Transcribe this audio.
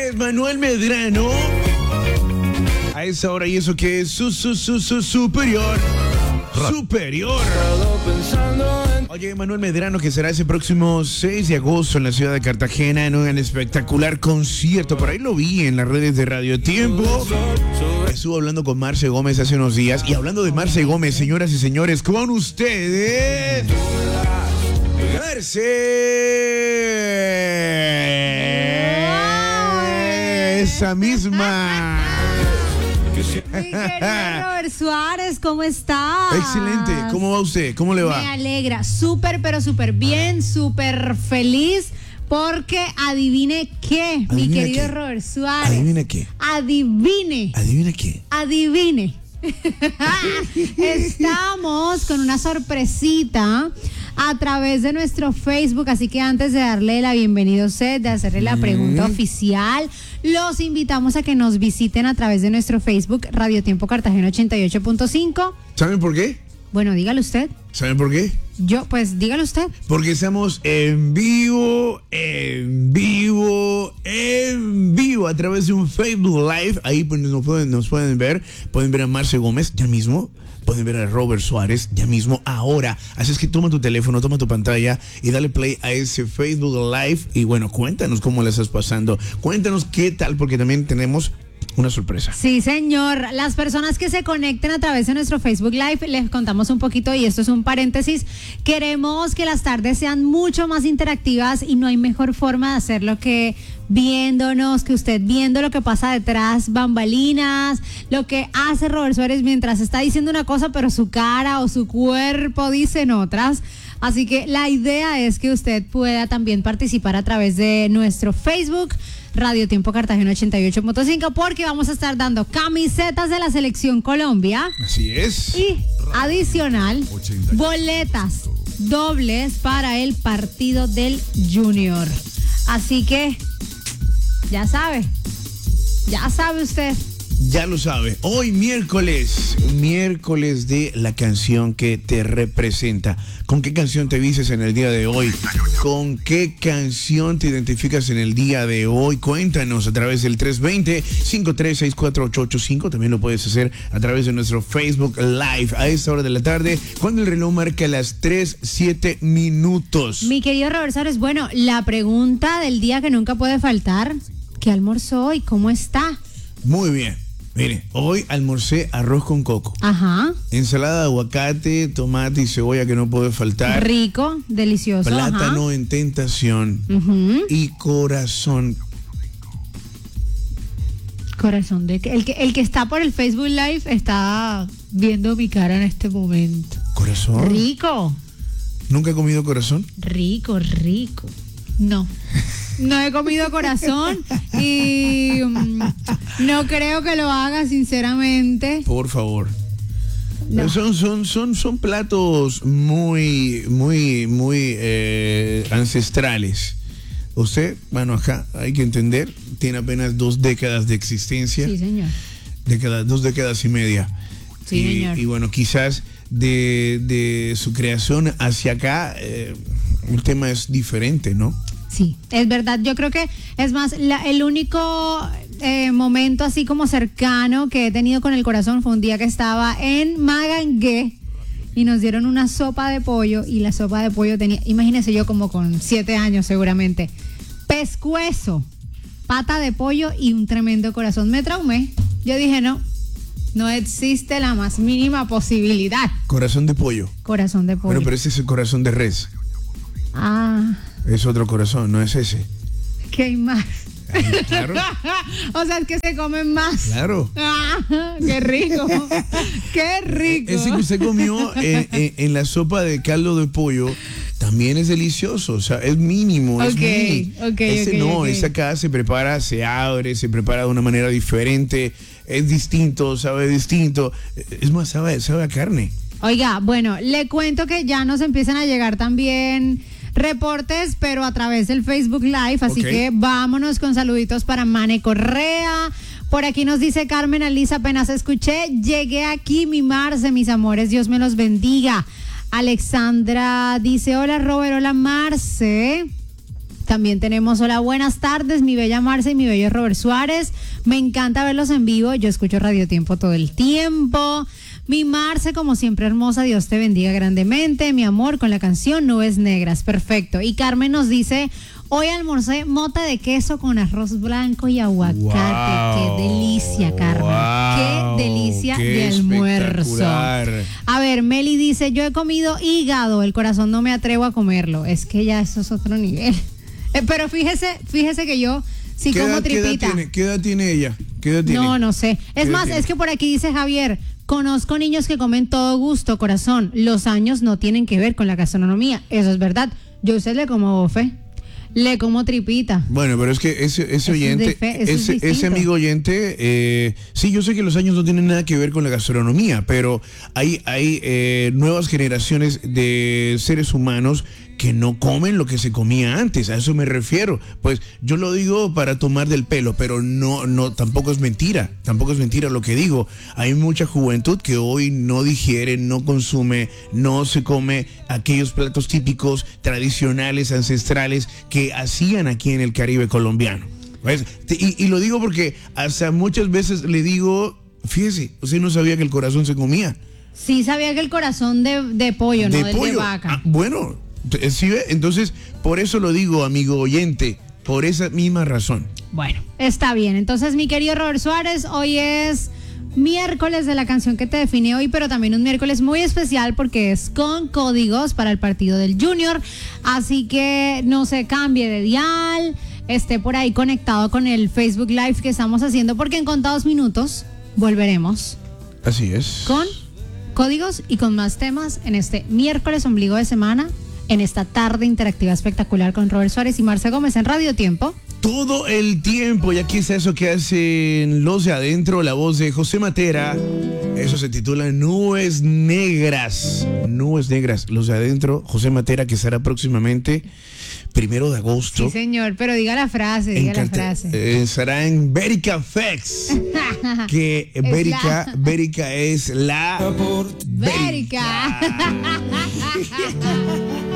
es Manuel Medrano. A esa hora, y eso que es superior. Superior. Oye, Manuel Medrano, que será ese próximo 6 de agosto en la ciudad de Cartagena en un espectacular concierto. Por ahí lo vi en las redes de Radio Tiempo. Estuve hablando con Marce Gómez hace unos días. Y hablando de Marce Gómez, señoras y señores, con ustedes, Marce. Esa misma. Mi querido Robert Suárez, ¿cómo estás? Excelente, ¿cómo va usted? ¿Cómo le va? Me alegra, súper, pero súper bien, súper feliz, porque adivine qué, mi querido qué. Robert Suárez. ¿Adivine qué? Adivine. ¿Adivina qué? Adivine. Estamos con una sorpresita a través de nuestro Facebook, así que antes de darle la bienvenida a usted, de hacerle la pregunta oficial, los invitamos a que nos visiten a través de nuestro Facebook Radio Tiempo Cartagena 88.5. ¿Saben por qué? Bueno, dígalo usted. ¿Saben por qué? Yo, pues dígalo usted. Porque estamos en vivo a través de un Facebook Live. Ahí pues, nos pueden ver a Marce Gómez ya mismo. Pueden ver a Robert Suárez ya mismo, ahora. Así es que toma tu teléfono, toma tu pantalla y dale play a ese Facebook Live. Y bueno, cuéntanos cómo la estás pasando. Cuéntanos qué tal, porque también tenemos una sorpresa. Sí, señor. Las personas que se conecten a través de nuestro Facebook Live, les contamos un poquito, y esto es un paréntesis. Queremos que las tardes sean mucho más interactivas y no hay mejor forma de hacerlo que viéndonos, que usted viendo lo que pasa detrás, bambalinas, lo que hace Robert Suárez mientras está diciendo una cosa, pero su cara o su cuerpo dicen otras. Así que la idea es que usted pueda también participar a través de nuestro Facebook Radio Tiempo Cartagena 88.5, porque vamos a estar dando camisetas de la Selección Colombia. Así es. Y adicional, boletas dobles para el partido del Junior. Así que, ya sabe usted. Ya lo sabe. Hoy miércoles de la canción que te representa. ¿Con qué canción te vistes en el día de hoy? ¿Con qué canción te identificas en el día de hoy? Cuéntanos a través del 320-5364885. También lo puedes hacer a través de nuestro Facebook Live a esta hora de la tarde, cuando el reloj marca las 3:07 minutos. Mi querido Robert Suárez, bueno, la pregunta del día que nunca puede faltar: ¿qué almorzó hoy? ¿Cómo está? Muy bien. Mire, hoy almorcé arroz con coco. Ajá. Ensalada de aguacate, tomate y cebolla, que no puede faltar. Rico, delicioso. Plátano en tentación. Y corazón. ¿Corazón de qué? El que está por el Facebook Live está viendo mi cara en este momento. ¿Corazón? Rico. ¿Nunca he comido corazón? Rico. No he comido corazón y no creo que lo haga, sinceramente. Por favor. No. Son platos muy ancestrales. Usted, bueno, acá hay que entender, tiene apenas 2 décadas de existencia. Sí, señor. 2 décadas y media. Sí, señor. Y bueno, quizás de su creación hacia acá, el tema es diferente, ¿no? Sí, es verdad. Yo creo que es más, el único momento así como cercano que he tenido con el corazón fue un día que estaba en Magangué y nos dieron una sopa de pollo, y la sopa de pollo tenía, imagínese, yo como con 7 años seguramente, pescuezo, pata de pollo y un tremendo corazón. Me traumé. Yo dije, no existe la más mínima posibilidad. Corazón de pollo. Corazón de pollo. Bueno, pero ese es el corazón de res. Ah. Es otro corazón, no es ese. ¿Qué hay más? Ay, claro. O sea, es que se comen más. Claro. Ah, qué rico. Qué rico. Ese que usted comió en la sopa de caldo de pollo también es delicioso. O sea, es mínimo. Es mínimo. Ese acá se prepara, se abre, se prepara de una manera diferente. Es distinto, sabe distinto. Es más, sabe a carne. Oiga, bueno, le cuento que ya nos empiezan a llegar también reportes, pero a través del Facebook Live, así que vámonos con saluditos para Mane Correa. Por aquí nos dice Carmen Alisa: apenas escuché, llegué aquí, mi Marce, mis amores, Dios me los bendiga. Alexandra dice: hola Robert, hola Marce. También tenemos hola, buenas tardes, mi bella Marce y mi bello Robert Suárez. Me encanta verlos en vivo. Yo escucho Radio Tiempo todo el tiempo. Mi Marce, como siempre hermosa, Dios te bendiga grandemente. Mi amor, con la canción Nubes Negras. Perfecto. Y Carmen nos dice, hoy almorcé mota de queso con arroz blanco y aguacate. Wow, qué delicia, Carmen. wow, qué delicia qué de almuerzo. espectacular. A ver, Meli dice, yo he comido hígado, el corazón no me atrevo a comerlo. Es que ya eso es otro nivel. Pero fíjese que yo sí como tripita. ¿Qué edad tiene ella? ¿Qué edad tiene? No sé. Es más, tiene? es que por aquí dice Javier, conozco niños que comen todo gusto, corazón. Los años no tienen que ver con la gastronomía. Eso es verdad. Yo a usted le como bofe, le como tripita. Bueno, pero es que ese oyente, ese amigo oyente, sí, yo sé que los años no tienen nada que ver con la gastronomía, pero hay nuevas generaciones de seres humanos que no comen lo que se comía antes, a eso me refiero. Pues yo lo digo para tomar del pelo, pero no, tampoco es mentira lo que digo. Hay mucha juventud que hoy no digiere, no consume, no se come aquellos platos típicos, tradicionales, ancestrales que hacían aquí en el Caribe colombiano. Pues, y lo digo porque hasta muchas veces le digo, fíjese, usted no sabía que el corazón se comía. Sí sabía que el corazón de pollo, no del de vaca. Bueno, ¿sí ve? Entonces, por eso lo digo, amigo oyente, por esa misma razón. Bueno, está bien. Entonces, mi querido Robert Suárez, hoy es miércoles de la canción que te define hoy, pero también un miércoles muy especial porque es con códigos para el partido del Junior. Así que no se cambie de dial, esté por ahí conectado con el Facebook Live que estamos haciendo porque en contados minutos volveremos. Así es. Con códigos y con más temas en este miércoles ombligo de semana, en esta tarde interactiva espectacular con Robert Suárez y Marce Gómez en Radio Tiempo. Todo el tiempo, y aquí está eso que hacen los de adentro, la voz de José Matera. Eso se titula Nubes Negras. Nubes Negras, los de adentro, José Matera, que estará próximamente 1 de agosto. Sí, señor, pero diga la frase, estará en Bérica Fex. Que Bérica es la Bérica.